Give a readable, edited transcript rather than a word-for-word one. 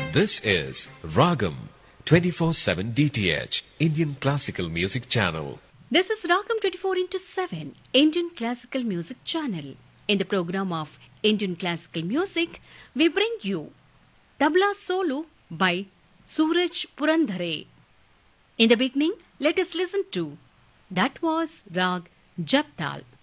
This is Ragam 24/7 DTH Indian Classical Music Channel. This is Ragam 24 into 7 Indian Classical Music Channel. In the program of Indian Classical Music, we bring you Tabla Solo by Suraj Purandhare. In the beginning, let us listen to That Was Rag Japtal.